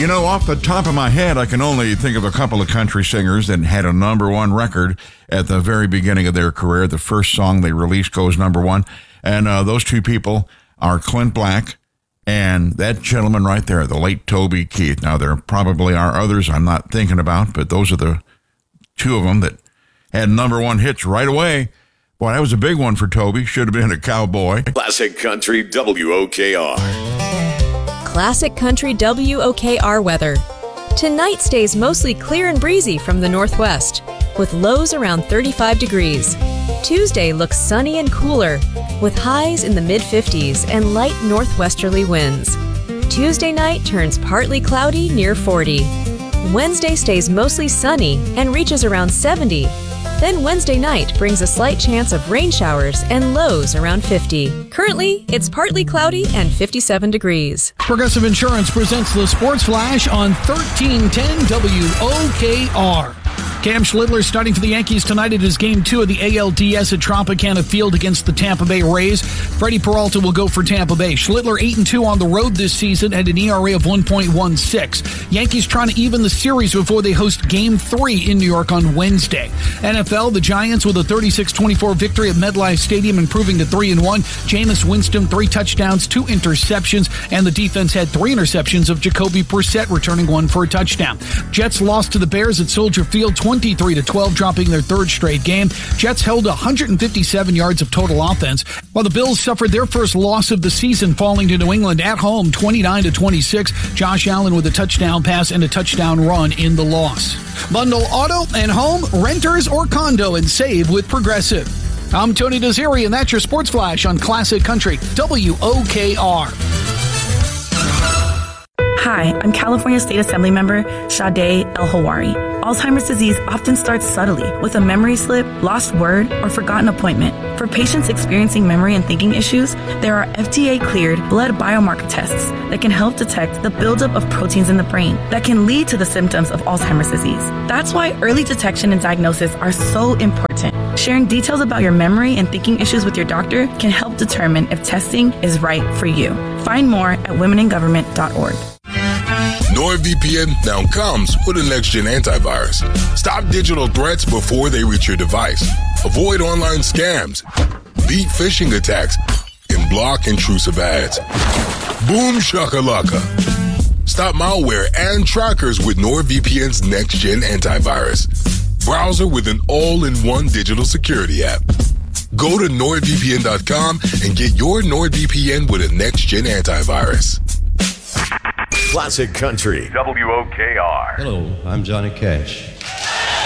You know, off the top of my head, I can only think of a couple of country singers that had a number one record at the very beginning of their career. The first song they released goes number one. And those two people are Clint Black and that gentleman right there, the late Toby Keith. Now, there probably are others I'm not thinking about, but those are the two of them that had number one hits right away. Boy, that was a big one for Toby. Should have been a cowboy. Classic Country WOKR. Classic Country WOKR weather. Tonight stays mostly clear and breezy from the northwest, with lows around 35 degrees. Tuesday looks sunny and cooler, with highs in the mid-50s and light northwesterly winds. Tuesday night turns partly cloudy near 40. Wednesday stays mostly sunny and reaches around 70. Then Wednesday night brings a slight chance of rain showers and lows around 50. Currently, it's partly cloudy and 57 degrees. Progressive Insurance presents the Sports Flash on 1310 WOKR. Cam Schlittler starting for the Yankees tonight at his Game 2 of the ALDS at Tropicana Field against the Tampa Bay Rays. Freddie Peralta will go for Tampa Bay. Schlittler 8-2 on the road this season at an ERA of 1.16. Yankees trying to even the series before they host Game 3 in New York on Wednesday. NFL, the Giants with a 36-24 victory at MetLife Stadium, improving to 3-1. Jameis Winston, 3 touchdowns, 2 interceptions, and the defense had 3 interceptions of Jacoby Brissett, returning 1 for a touchdown. Jets lost to the Bears at Soldier Field 23-12, dropping their 3rd straight game. Jets held 157 yards of total offense, while the Bills suffered their first loss of the season, falling to New England at home 29-26. Josh Allen with a touchdown pass and a touchdown run in the loss. Bundle auto and home, renters, or condo and save with Progressive. I'm Tony Desiri, and that's your Sports Flash on Classic Country WOKR. Hi, I'm California State Assembly member Sade El-Hawari. Alzheimer's disease often starts subtly with a memory slip, lost word, or forgotten appointment. For patients experiencing memory and thinking issues, there are FDA-cleared blood biomarker tests that can help detect the buildup of proteins in the brain that can lead to the symptoms of Alzheimer's disease. That's why early detection and diagnosis are so important. Sharing details about your memory and thinking issues with your doctor can help determine if testing is right for you. Find more at womeningovernment.org. NordVPN now comes with a next-gen antivirus. Stop digital threats before they reach your device. Avoid online scams, beat phishing attacks, and block intrusive ads. Boom shakalaka. Stop malware and trackers with NordVPN's next-gen antivirus. Browser with an all-in-one digital security app. Go to NordVPN.com and get your NordVPN with a next-gen antivirus. Classic Country WOKR. Hello, I'm Johnny Cash.